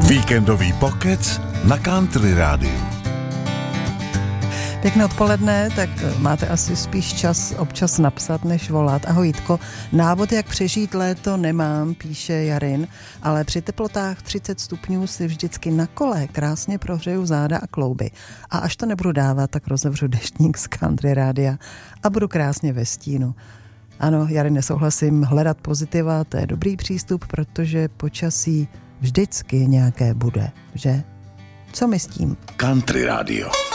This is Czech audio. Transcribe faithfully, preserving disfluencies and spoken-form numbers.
Víkendový pokec na Country Rádiu. Pěkné odpoledne, tak máte asi spíš čas občas napsat, než volat. Ahoj Jitko, návod, jak přežít léto, nemám, píše Jarin, ale při teplotách třicet stupňů si vždycky na kole krásně prohřeju záda a klouby. A až to nebudu dávat, tak rozevřu deštník z Country Rádia a budu krásně ve stínu. Ano, Jarin, nesouhlasím, hledat pozitiva, to je dobrý přístup, protože počasí vždycky nějaké bude, že? Co my s tím? Country Rádio.